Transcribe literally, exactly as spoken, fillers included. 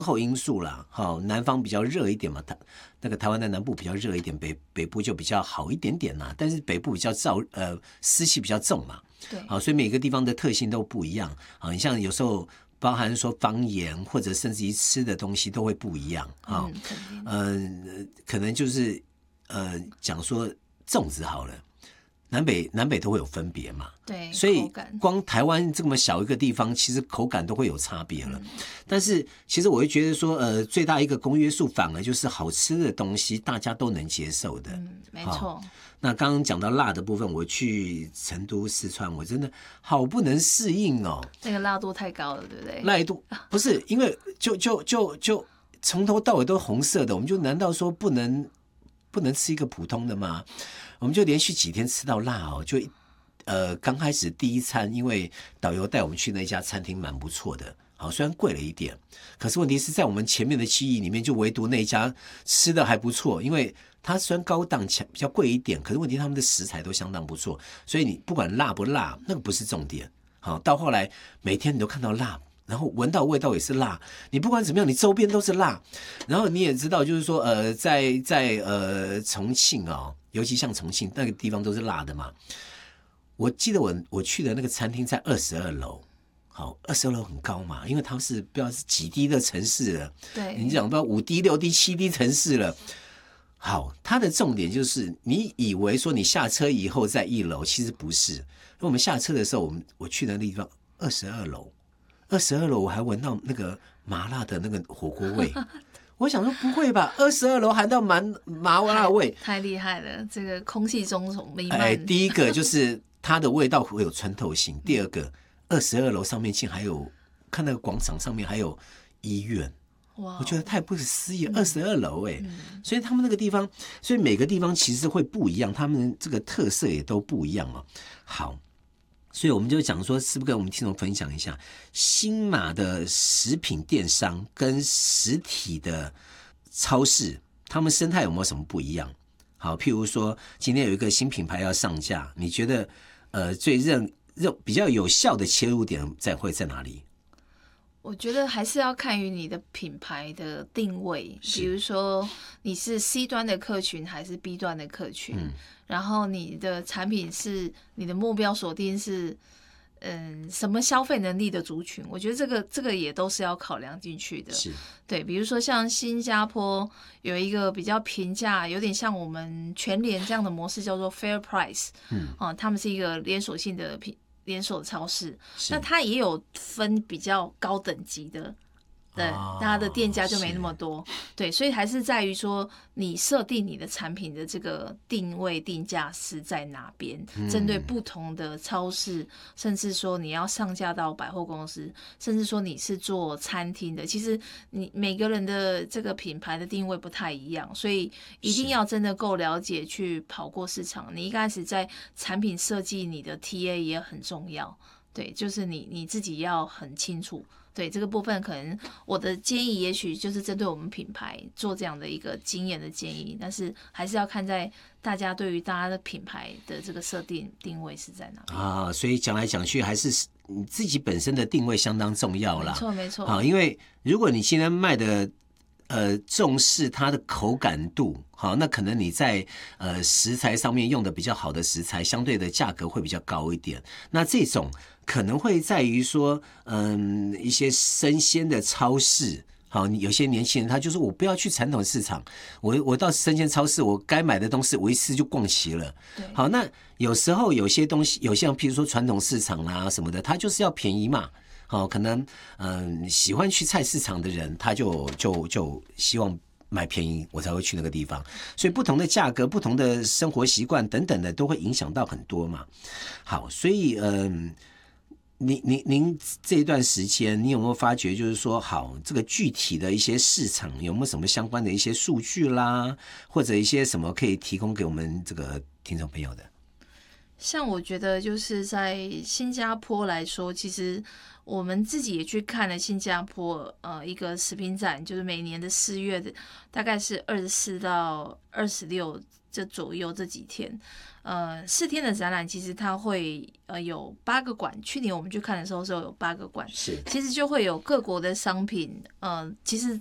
候因素啦，好，南方比较热一点嘛，台那个台湾的南部比较热一点，北北部就比较好一点点啦。但是北部比较燥，呃，湿气比较重嘛， 对， 好，所以每个地方的特性都不一样。好，你像有时候包含说方言或者甚至于吃的东西都会不一样啊，嗯、呃，可能就是呃讲说粽子好了。南北南北都会有分别嘛， 对， 所以光台湾这么小一个地方，其实口感都会有差别了。嗯、但是其实我会觉得说，呃，最大一个公约数反而就是好吃的东西大家都能接受的。 嗯，没错。 那刚刚讲到辣的部分，我去成都、四川，我真的好不能适应哦。 那个辣度太高了，对不对？ 辣度不是因为就就就就从头到尾都红色的，我们就难道说不能不能吃一个普通的吗？我们就连续几天吃到辣哦，就呃刚开始第一餐，因为导游带我们去那家餐厅蛮不错的，好虽然贵了一点，可是问题是在我们前面的记忆里面，就唯独那一家吃的还不错，因为它虽然高档比较贵一点，可是问题他们的食材都相当不错，所以你不管辣不辣，那个不是重点。好，到后来每天你都看到辣。然后闻到味道也是辣，你不管怎么样，你周边都是辣。然后你也知道，就是说，呃，在在呃重庆哦，尤其像重庆那个地方都是辣的嘛。我记得我我去的那个餐厅在二十二楼，好，二十二楼很高嘛，因为它是不知道是几低的城市了， 对， 你讲不知道五低、六低、七低城市了。好，它的重点就是你以为说你下车以后在一楼，其实不是。因为我们下车的时候，我们我去的那地方二十二楼。二十二楼我还闻到那个麻辣的那个火锅味，我想说不会吧？二十二楼还到麻麻辣味， 太厉害了！这个空气中弥漫。 哎，第一个就是它的味道会有穿透性，第二个，二十二楼上面竟还有看那个广场上面还有医院，哇，我觉得太不可思议了，二十二楼哎，所以他们那个地方，所以每个地方其实会不一样，他们这个特色也都不一样哦。好。所以我们就讲说，是不是跟我们听众分享一下新马的食品电商跟实体的超市，他们生态有没有什么不一样？好，譬如说今天有一个新品牌要上架，你觉得呃最认认比较有效的切入点在会在哪里？ 我觉得还是要看于你的品牌的定位，比如说你是 C 端的客群还是 B 端的客群，嗯、然后你的产品是你的目标锁定是嗯什么消费能力的族群，我觉得这个这个也都是要考量进去的。 是， 对，比如说像新加坡有一个比较平价，有点像我们全联这样的模式，叫做 Fair Price，嗯，啊，他们是一个连锁性的品。连锁超市，那它也有分比较高等级的，对，哦、它的店家就没那么多，对，所以还是在于说你设定你的产品的这个定位定价是在哪边，嗯、针对不同的超市，甚至说你要上架到百货公司，甚至说你是做餐厅的，其实你每个人的这个品牌的定位不太一样，所以一定要真的够了解去跑过市场。你一开始在产品设计你的 T A 也很重要，对，就是你你自己要很清楚。对这个部分，可能我的建议也许就是针对我们品牌做这样的一个经验的建议，但是还是要看在大家对于大家的品牌的这个设定定位是在哪里啊。所以讲来讲去，还是你自己本身的定位相当重要啦。 没错没错。 好，因为如果你今天卖的呃重视它的口感度，好，那可能你在呃食材上面用的比较好的食材，相对的价格会比较高一点。那这种可能会在于说，嗯，一些生鲜的超市，好，有些年轻人他就是我不要去传统市场，我我到生鲜超市，我该买的东西我一次就逛齐了。好，那有时候有些东西，有些譬如说传统市场啊什么的，它就是要便宜嘛。好，可能嗯喜欢去菜市场的人，他就就就希望买便宜，我才会去那个地方。所以不同的价格、不同的生活习惯等等的，都会影响到很多嘛。好，所以嗯。您您您这一段时间，你有没有发觉，就是说，好，这个具体的一些市场有没有什么相关的一些数据啦，或者一些什么可以提供给我们这个听众朋友的？ 像我觉得就是在新加坡来说，其实我们自己也去看了新加坡呃一个食品展，就是每年的四月的，大概是二十四到二十六这左右这几天，呃，四天的展览其实它会呃有八个馆，去年我们去看的时候是有八个馆， 是， 其实就会有各国的商品，呃，其实